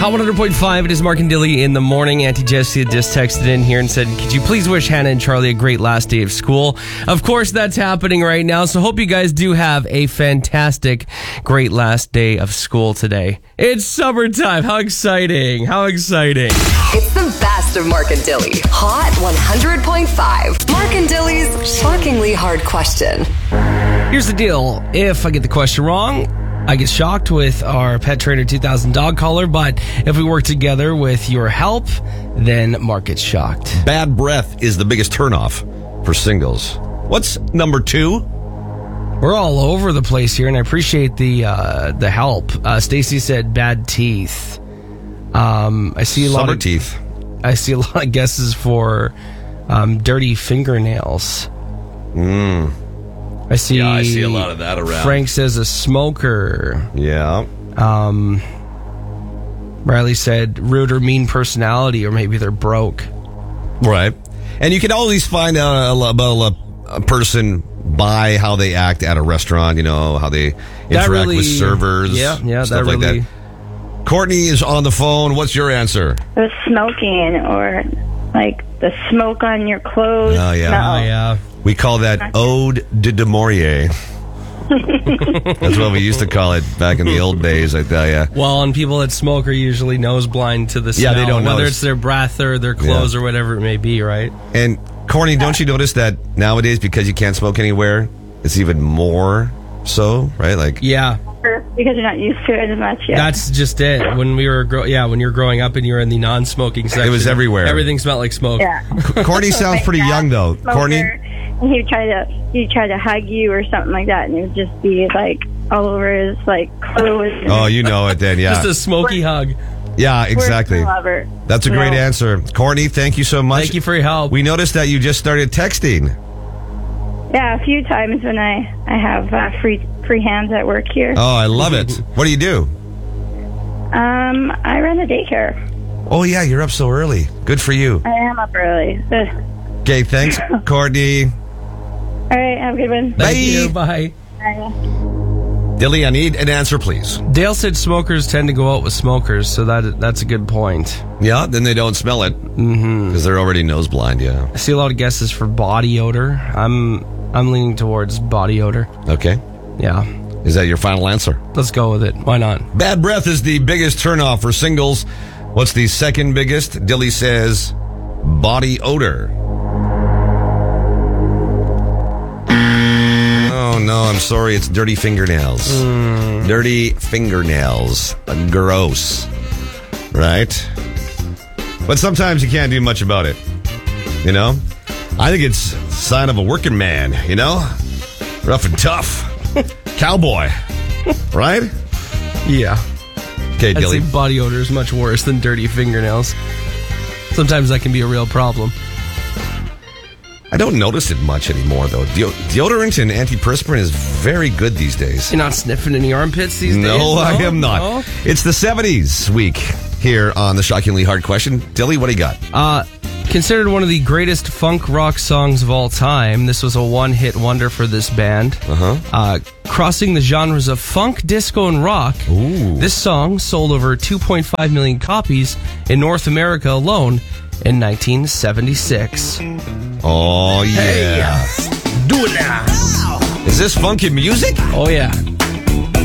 Hot 100.5, it is Mark and Dilly in the morning. Auntie Jessie just texted in here and said, could you please wish Hannah and Charlie a great last day of school? Of course, that's happening right now, so hope you guys do have a fantastic, great last day of school today. It's summertime. How exciting. How exciting. It's the best of Mark and Dilly. Hot 100.5. Mark and Dilly's shockingly hard question. Here's the deal. If I get the question wrong, I get shocked with our Pet Trainer 2000 dog collar, but if we work together with your help, then Mark gets shocked. Bad breath is the biggest turnoff for singles. What's number 2? We're all over the place here, and I appreciate the help. Stacy said bad teeth. I see a lot of teeth. I see a lot of guesses for dirty fingernails. I see a lot of that around. Frank says a smoker. Yeah. Riley said rude or mean personality, or maybe they're broke. Right. And you can always find out about a person by how they act at a restaurant, how they interact with servers. Yeah, stuff that like really... that. Courtney is on the phone. What's your answer? The smoking, or like the smoke on your clothes. Oh, yeah. No. Oh, yeah. We call that Ode de Demorier. That's what we used to call it back in the old days, I tell you. Well, and people that smoke are usually nose blind to the smell. Yeah, they don't whether notice. it's their breath or their clothes or whatever it may be, right? And, Courtney, don't you notice that nowadays, because you can't smoke anywhere, it's even more so, right? Like, Yeah. Because you're not used to it as much yet. That's just it. When we were when you were growing up and you were in the non-smoking section, It was everywhere. Everything smelled like smoke. Yeah. Courtney sounds pretty young, though. Smoker, Courtney? and he'd try to hug you or something like that, and it would just be like all over his like clothes. Oh, you know it then, yeah. Just a smoky hug. Yeah, exactly. Lover. That's a great answer. Courtney, thank you so much. Thank you for your help. We noticed that you just started texting. Yeah, a few times when I have free hands at work here. Oh, I love it. What do you do? I run a daycare. Oh, yeah, you're up so early. Good for you. I am up early. Okay, thanks, Courtney. All right, have a good one. Thank you. Bye. Bye. Dilly, I need an answer, please. Dale said smokers tend to go out with smokers, so that's a good point. Yeah, then they don't smell it because they're already nose blind. Yeah. I see a lot of guesses for body odor. I'm leaning towards body odor. Okay. Yeah. Is that your final answer? Let's go with it. Why not? Bad breath is the biggest turnoff for singles. What's the second biggest? Dilly says body odor. Oh, no, I'm sorry. It's dirty fingernails. Dirty fingernails. Gross. Right? But sometimes you can't do much about it. I think it's a sign of a working man, Rough and tough. Cowboy. Right? Yeah. Okay, I'd Dilly. say body odor is much worse than dirty fingernails. Sometimes that can be a real problem. I don't notice it much anymore, though. Deodorant and antiperspirant is very good these days. You're not sniffing any armpits these days? No, I am not. No? It's the 70s week here on the Shockingly Hard Question. Dilly, what do you got? Considered one of the greatest funk rock songs of all time, this was a one-hit wonder for this band. Crossing the genres of funk, disco, and rock, this song sold over 2.5 million copies in North America alone in 1976. Oh, yeah. Hey, do it now. Is this funky music? Oh, yeah.